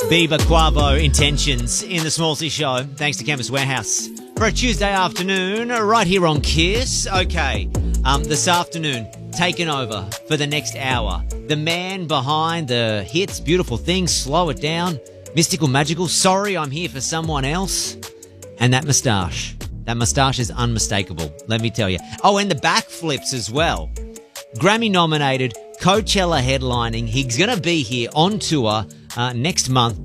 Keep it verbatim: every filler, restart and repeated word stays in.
Bieber Quavo Intentions in the Smallsy Show, thanks to Chemist Warehouse. For a Tuesday afternoon, right here on Kiss. Okay, um, this afternoon, taking over for the next hour. The man behind the hits, Beautiful Things, Slow It Down, Mystical Magical, Sorry I'm Here for Someone Else, and that moustache. That moustache is unmistakable, let me tell you. Oh, and the backflips as well. Grammy nominated, Coachella headlining. He's going to be here on tour uh, next month.